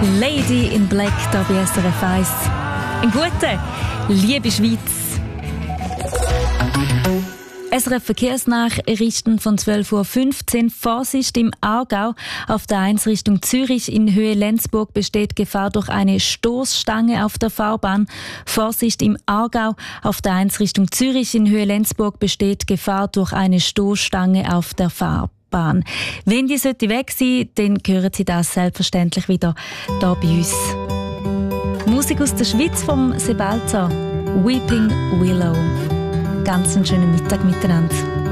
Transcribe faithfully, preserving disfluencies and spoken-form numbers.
Lady in Black, da bei S R F eins. Ein guter, liebe Schweiz. S R F Verkehrsnachrichten von zwölf Uhr fünfzehn. Vorsicht im Aargau. Auf der eins Richtung Zürich in Höhe Lenzburg besteht Gefahr durch eine Stoßstange auf der Fahrbahn. Vorsicht im Aargau. Auf der eins Richtung Zürich in Höhe Lenzburg besteht Gefahr durch eine Stoßstange auf der Fahrbahn. Wenn die sollte weg sein, dann hören Sie das selbstverständlich wieder hier bei uns. Musik aus der Schweiz vom Sebalza. Weeping Willow. Ganz einen schönen Mittag miteinander.